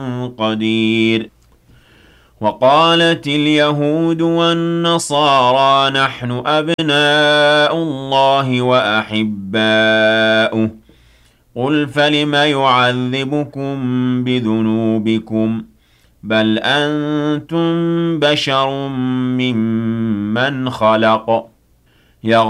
قدير وقالت اليهود والنصارى نحن أبناء الله وأحباؤه قل فلم يعذبكم بذنوبكم بل أنتم بشر ممن خلق